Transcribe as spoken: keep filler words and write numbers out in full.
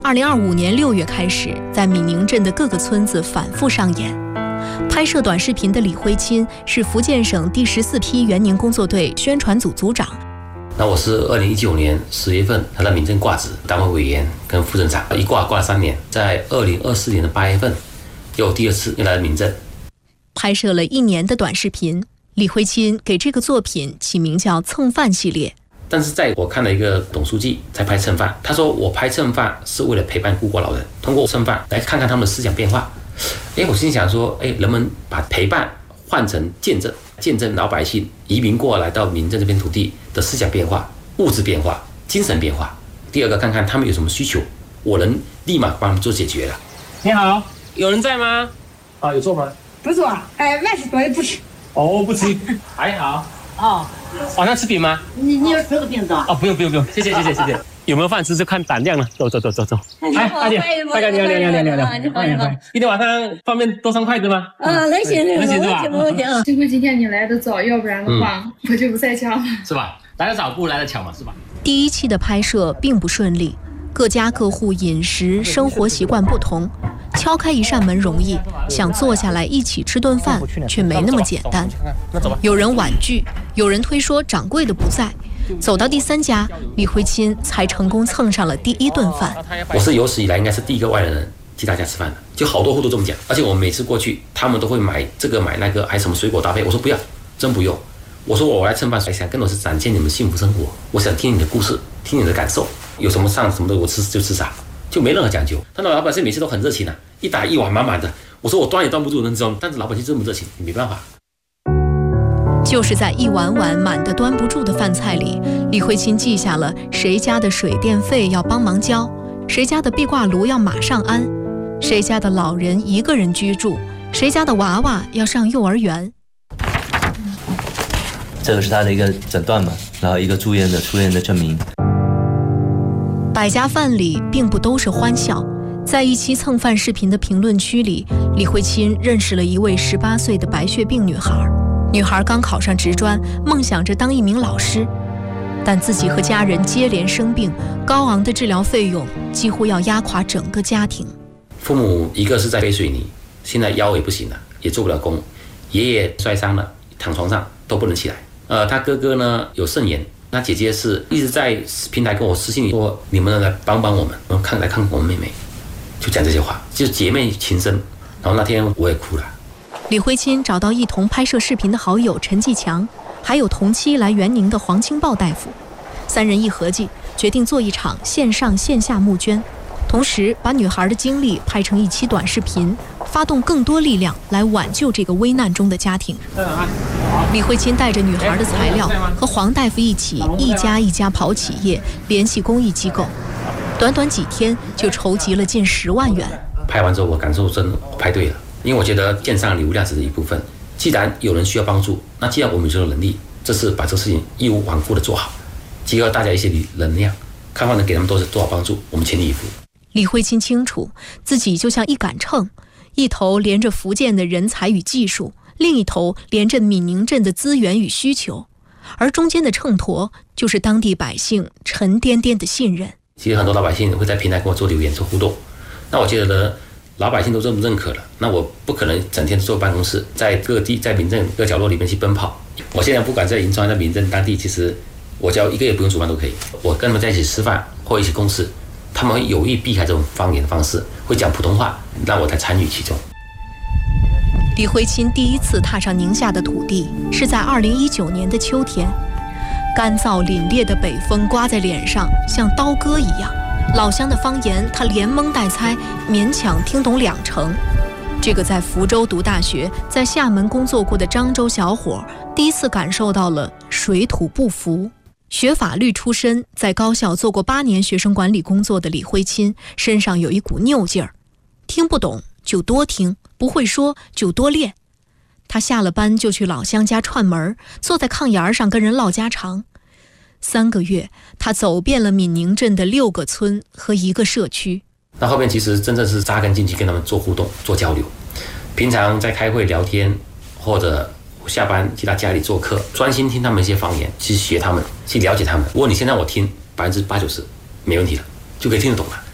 二零二五年六月开始，在闽宁镇的各个村子反复上演。拍摄短视频的李辉钦是福建省第十四批援宁工作队宣传组组长。 那我是二零一九年十月份来到闽镇挂职，单位委员跟副镇长，一挂挂了三年。在二零二四年的八月份，又第二次又来到闽镇， 拍摄了一年的短视频。李辉钦给这个作品起名叫“蹭饭系列”。 但是在我看了一个董书记在拍蹭饭，他说我拍蹭饭是为了陪伴孤寡老人，通过蹭饭来看看他们的思想变化。哎，我心想说，哎，人们把陪伴换成见证，见证老百姓移民过来到闽镇这片土地的思想变化、物质变化、精神变化。第二个，看看他们有什么需求，我能立马帮他们做解决了。 你好，有人在吗？啊，有做吗？ 不做，哎，外事多也不吃。 哦，不吃，还好。哦，晚上吃饼吗？ 你你要吃个饼子？ 哦，不用不用不用，谢谢谢谢谢谢。有没有饭吃就看胆量了。走走走走走。 哎， 大姐，大概你好你好你好你好你好你好你好。 今天晚上方便多上筷子吗？ 啊，能行能行是吧？ 没问题啊。 幸亏今天你来的早，要不然的话我就不在家了。 是吧？来得早不如来得巧嘛，是吧？ 第一期的拍摄并不顺利，各家各户饮食生活习惯不同。敲开一扇门容易，想坐下来一起吃顿饭却没那么简单。有人婉拒，有人推说掌柜的不在。走到第三家，李辉钦才成功蹭上了第一顿饭。 我是有史以来应该是第一个外来人替大家吃饭的，就好多户都这么讲。而且我每次过去，他们都会买这个买那个，还什么水果搭配。我说不要，真不用。我说我来蹭饭，想更多是展现你们幸福生活。我想听你的故事，听你的感受，有什么上什么的我吃就吃啥。就没任何讲究，但老百姓每次都很热情啊，一打一碗满满的。我说我端也端不住，能知道，但是老百姓这么热情，你没办法。 就是在一碗碗满的端不住的饭菜里，李辉钦记下了谁家的水电费要帮忙交，谁家的壁挂炉要马上安，谁家的老人一个人居住，谁家的娃娃要上幼儿园。 这个是他的一个诊断嘛，然后一个住院的出院的证明。 百家饭里并不都是欢笑，在一期蹭饭视频的评论区里，李辉钦认识了一位十八岁的白血病女孩。女孩刚考上职专，梦想着当一名老师，但自己和家人接连生病，高昂的治疗费用几乎要压垮整个家庭。 父母一个是在背水泥，现在腰也不行了，也做不了工；爷爷摔伤了，躺床上都不能起来。呃，他哥哥呢有肾炎。那姐姐是一直在平台跟我私信里说，你们来帮帮我们，我们看来看我们妹妹，就讲这些话，就是姐妹情深。然后那天我也哭了。 李辉钦找到一同拍摄视频的好友陈继强，还有同期来援宁的黄清豹大夫，三人一合计，决定做一场线上线下募捐，同时把女孩的经历拍成一期短视频，发动更多力量来挽救这个危难中的家庭。李辉钦带着女孩的材料，和黄大夫一起一家一家跑企业，联系公益机构，短短几天就筹集了近十万元。 拍完之后，我感受真拍对了，因为我觉得线上流量只是一部分，既然有人需要帮助，那既然我们有能力，这次把这事情义无反顾的做好，结合大家一些能量，看看能给他们多多少帮助，我们全力以赴。 李辉钦清楚自己就像一杆秤，一头连着福建的人才与技术，另一头连着闽宁镇的资源与需求，而中间的秤砣就是当地百姓沉甸甸的信任。 其实很多老百姓会在平台跟我做留言做互动，那我觉得呢，老百姓都这么认可了，那我不可能整天坐办公室，在各地在闽镇各角落里面去奔跑。我现在不管在银川在闽镇当地，其实我只要一个月不用煮饭都可以，我跟他们在一起吃饭或一起共事，他们会有意避开这种方言的方式，会讲普通话，让我才参与其中。 李辉钦第一次踏上宁夏的土地是在二零一九年的秋天，干燥凛冽的北风刮在脸上，像刀割一样。老乡的方言，他连蒙带猜，勉强听懂两成。这个在福州读大学，在厦门工作过的漳州小伙，第一次感受到了水土不服。学法律出身，在高校做过八年学生管理工作的李辉钦，身上有一股拗劲儿，听不懂就多听，不会说就多练。他下了班就去老乡家串门，坐在炕沿上跟人唠家常。三个月，他走遍了闽宁镇的六个村和一个社区。 那后面其实真正是扎根进去，跟他们做互动、做交流。平常在开会聊天，或者下班去他家里做客，专心听他们一些方言，去学他们，去了解他们。如果你现在我听百分之八九十没问题了，就可以听得懂了。